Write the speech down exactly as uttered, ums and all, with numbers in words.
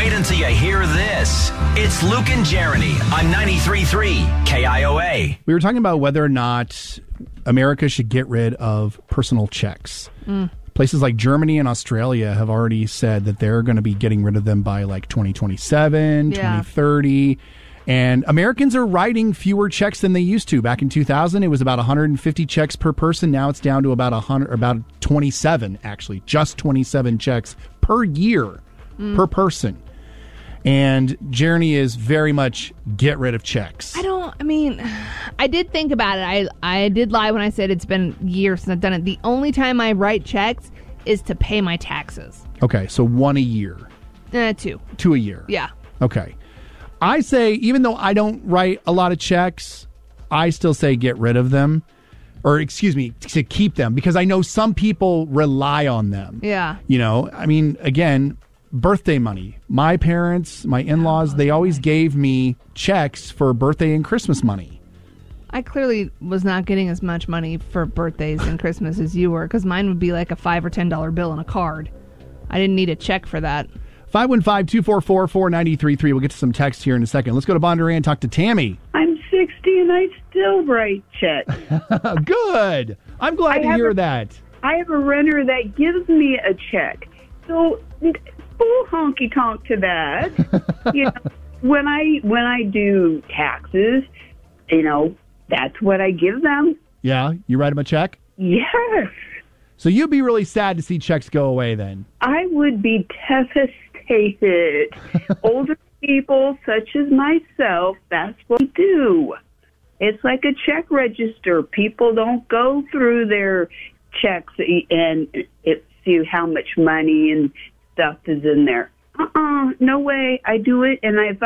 Wait until you hear this. It's Luke and Jeremy on ninety-three point three K I O A. We were talking about whether or not America should get rid of personal checks. Mm. Places like Germany and Australia have already said that they're going to be getting rid of them by like twenty twenty-seven, yeah. twenty thirty. And Americans are writing fewer checks than they used to. Back in two thousand, it was about one hundred fifty checks per person. Now it's down to about one hundred, about twenty-seven, actually. Just twenty-seven checks per year, mm. per person. And Jeremy is very much get rid of checks. I don't, I mean, I did think about it. I, I did lie when I said it's been years since I've done it. The only time I write checks is to pay my taxes. Okay, so one a year. Uh, two. Two a year. Yeah. Okay. I say, even though I don't write a lot of checks, I still say get rid of them. Or, excuse me, to keep them. Because I know some people rely on them. Yeah. You know, I mean, again, birthday money. My parents, my in-laws, they always gave me checks for birthday and Christmas money. I clearly was not getting as much money for birthdays and Christmas as you were, because mine would be like a five or ten dollar bill on a card. I didn't need a check for that. five one five, two four four, four nine three three. We'll get to some text here in a second. Let's go to Bondurant and talk to Tammy. I'm sixty and I still write checks. Good. I'm glad I to hear a, that. I have a renter that gives me a check. So full honky tonk to that. You know, when I when I do taxes, you know, that's what I give them. Yeah, you write them a check? Yes. So you'd be really sad to see checks go away then? I would be devastated. Older people such as myself, that's what we do. It's like a check register. People don't go through their checks and it, see how much money and stuff is in there. Uh-uh, no way. I do it, and I